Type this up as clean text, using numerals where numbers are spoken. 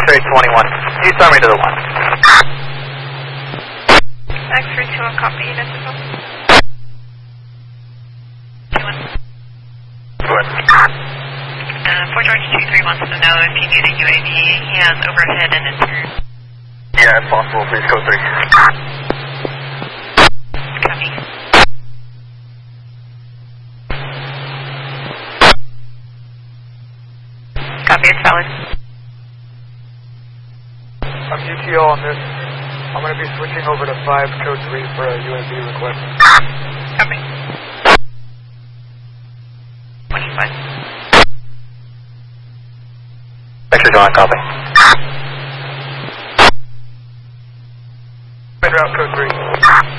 X-ray 21. You saw me to the 1. X-ray 21, copy, identical. 21. Good. Fort George 23 wants to know if you need a UAV. He has overhead and interior. Yeah, if possible, please, code 3. Copy. Copy, it's valid. I'm UTO on this. I'm going to be switching over to 5, code 3 for a UAV request. Copy. 25. X-ray 21, copy. Route code 3.